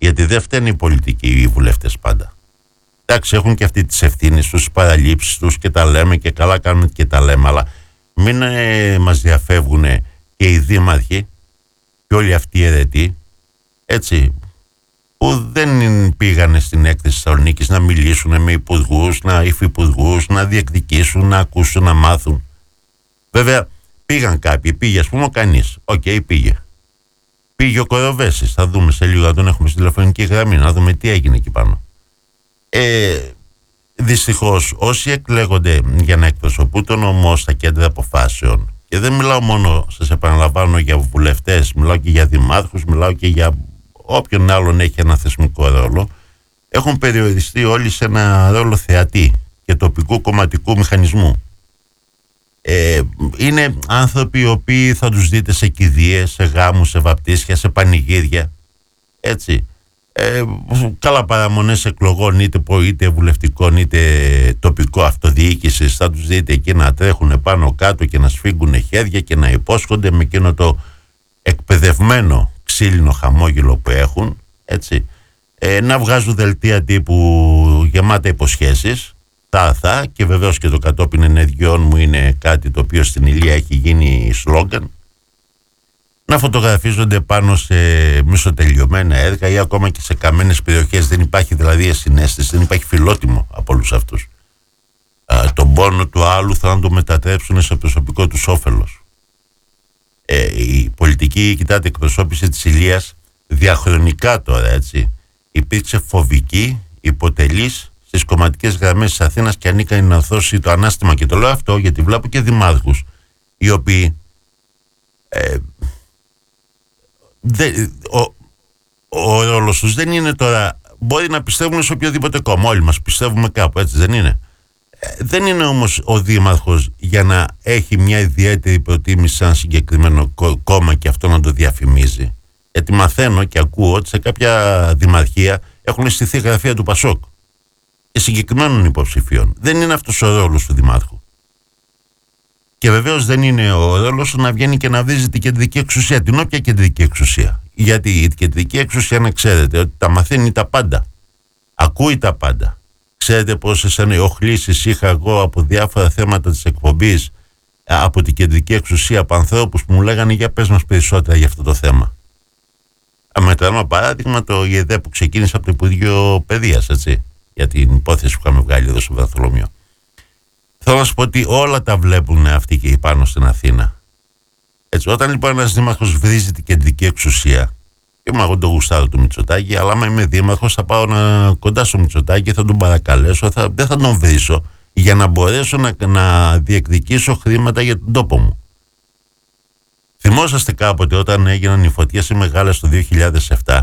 Γιατί δεν φταίνουν οι πολιτικοί, οι βουλευτές πάντα. Εντάξει, έχουν και αυτοί τις ευθύνες τους, τις παραλήψεις τους και τα λέμε και καλά κάνουμε και τα λέμε, αλλά μην μας διαφεύγουν και οι δήμαρχοι και όλοι αυτοί οι αιρετοί, έτσι, που δεν πήγανε στην έκθεση Θεσσαλονίκης να μιλήσουν με υπουργούς, υφυπουργούς, να διεκδικήσουν, να ακούσουν, να μάθουν. Βέβαια, πήγαν κάποιοι, πήγε ας πούμε ο Κανής. Οκ, πήγε. Πήγε ο Κοροβέσης, θα δούμε σε λίγο, να τον έχουμε στη τηλεφωνική γραμμή, να δούμε τι έγινε εκεί πάνω. Δυστυχώς, όσοι εκλέγονται για να εκπροσωπούν τον νομό στα κέντρα αποφάσεων, και δεν μιλάω μόνο, σας επαναλαμβάνω, για βουλευτές, μιλάω και για δημάρχους, μιλάω και για όποιον άλλον έχει ένα θεσμικό ρόλο, έχουν περιοριστεί όλοι σε ένα ρόλο θεατή και τοπικού κομματικού μηχανισμού. Είναι άνθρωποι οι οποίοι θα τους δείτε σε κηδείες, σε γάμους, σε βαπτίσια, σε πανηγύρια, έτσι. Καλά παραμονές εκλογών, είτε βουλευτικών είτε τοπικό αυτοδιοίκησης, θα τους δείτε εκεί να τρέχουν πάνω κάτω και να σφίγγουν χέρια και να υπόσχονται με εκείνο το εκπαιδευμένο ξύλινο χαμόγελο που έχουν, έτσι, να βγάζουν δελτία τύπου γεμάτα υποσχέσεις, και βεβαίως και το κατόπιν ενεργειών μου είναι κάτι το οποίο στην Ηλία έχει γίνει σλόγγαν, να φωτογραφίζονται πάνω σε μισοτελειωμένα έργα ή ακόμα και σε καμένες περιοχές. Δεν υπάρχει δηλαδή συναίσθηση, δεν υπάρχει φιλότιμο από όλους αυτούς. Τον πόνο του άλλου θα το μετατρέψουν σε προσωπικό τους όφελος. Η πολιτική, κοιτάτε, εκπροσώπηση της Ηλίας διαχρονικά τώρα, έτσι, υπήρξε φοβική, υποτελής στις κομματικές γραμμές της Αθήνας και ανήκαν να δώσει το ανάστημα. Και το λέω αυτό γιατί βλέπω και δημάρχους οι οποίοι ο ρόλος τους δεν είναι τώρα, μπορεί να πιστεύουν σε οποιοδήποτε κόμμα, όλοι μας πιστεύουμε κάπου, έτσι δεν είναι? Δεν είναι όμως ο δήμαρχος για να έχει μια ιδιαίτερη προτίμηση σε ένα συγκεκριμένο κόμμα και αυτό να το διαφημίζει. Γιατί μαθαίνω και ακούω ότι σε κάποια δημαρχία έχουν στηθεί γραφεία του Πασόκ και συγκεκριμένων υποψηφίων. Δεν είναι αυτός ο ρόλος του δημάρχου. Και βεβαίως δεν είναι ο ρόλος να βγαίνει και να βρίζει την κεντρική εξουσία, την όποια κεντρική εξουσία. Γιατί η κεντρική εξουσία, να ξέρετε, ότι τα μαθαίνει τα πάντα. Ακούει τα πάντα. Ξέρετε πόσες ενοχλήσεις είχα εγώ από διάφορα θέματα της εκπομπής από την κεντρική εξουσία, από ανθρώπους που μου λέγανε για πες μας περισσότερα για αυτό το θέμα. Μετά ένα παράδειγμα, το ΙΕΔΕ που ξεκίνησε από το Υπουργείο Παιδείας, έτσι, για την υπόθεση που είχαμε βγάλει εδώ στο Βαρθολομείο. Θέλω να σου πω ότι όλα τα βλέπουν αυτοί και πάνω στην Αθήνα. Έτσι, όταν λοιπόν ένας δήμαρχος βρίζει την κεντρική εξουσία, και εγώ το γουστάρω του Μητσοτάκη, αλλά άμα είμαι δήμαρχος θα πάω κοντά στο Μητσοτάκη, θα τον παρακαλέσω, δεν θα τον βρίσω για να μπορέσω να διεκδικήσω χρήματα για τον τόπο μου. Θυμόσαστε κάποτε όταν έγιναν οι φωτιές οι μεγάλες το 2007,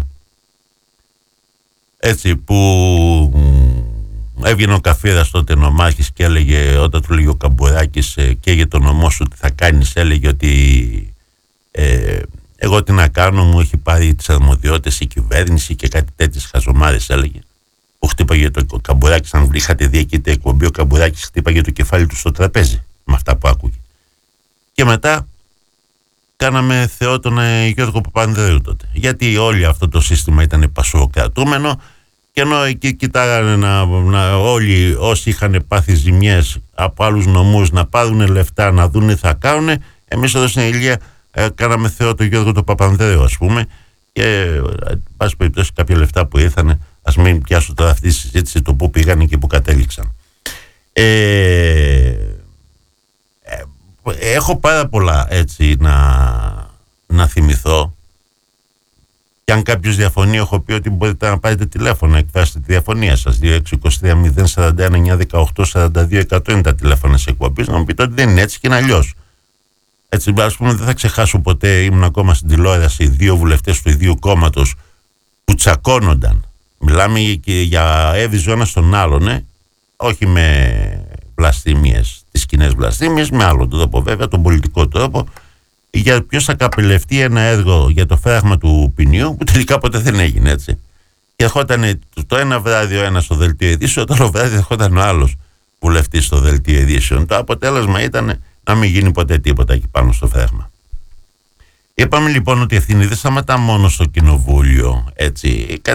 έτσι, που έβγαινε ο Καφίρας τότε νομάρχης και έλεγε, όταν του λέγει ο Καμπουράκης και για το νομό σου τι θα κάνεις, έλεγε ότι εγώ τι να κάνω, μου έχει πάρει τις αρμοδιότητες η κυβέρνηση και κάτι τέτοιες χαζομάρες έλεγε, που χτύπαγε το Καμπουράκης. Αν είχατε δει εκεί την εκπομπή, ο Καμπουράκης χτύπαγε το κεφάλι του στο τραπέζι με αυτά που άκουγε. Και μετά κάναμε Θεό τον Γιώργο Παπανδρέου τότε, γιατί όλο αυτό το σύστημα ήταν πασοκρατούμενο. Και ενώ εκεί κοιτάγανε όλοι όσοι είχαν πάθει ζημιές από άλλους νομούς να πάρουν λεφτά, να δουν τι θα κάνουν, εμείς εδώ στην Ηλία κάναμε Θεό τον Γιώργο τον Παπανδρέου, ας πούμε, και πάση περιπτώσει κάποια λεφτά που ήρθανε, ας μην πιάσω τώρα αυτή τη συζήτηση, το που πήγανε και που κατέληξαν. Έχω πάρα πολλά έτσι να θυμηθώ. Και αν κάποιος διαφωνεί, έχω πει ότι μπορείτε να πάρετε τηλέφωνο, να εκφράσετε τη διαφωνία σας. 2623-041-918-42-100 είναι τα τηλέφωνα σε εκπομπής. Να μου πείτε ότι δεν είναι έτσι και είναι αλλιώς. Έτσι, ας πούμε, δεν θα ξεχάσω ποτέ, ήμουν ακόμα στην τηλεόραση, δύο βουλευτές του ιδίου κόμματος που τσακώνονταν. Μιλάμε και για έβριζε ο ένας τον άλλον, όχι με βλαστήμιες, τις κοινές βλαστήμιες, με άλλο τρόπο βέβαια, τον πολιτικό τρόπο, για ποιος θα καπελευτεί ένα έργο για το φράγμα του ποινιού, που τελικά ποτέ δεν έγινε, έτσι. Και ερχόταν το ένα βράδυ ο ένας στο δελτίο ειδήσεων, το άλλο βράδυ ερχόταν ο άλλος βουλευτής στο δελτίο ειδήσεων. Το αποτέλεσμα ήταν να μην γίνει ποτέ τίποτα εκεί πάνω στο φράγμα. Είπαμε λοιπόν ότι η ευθύνη δεν σταματά μόνο στο κοινοβούλιο, έτσι.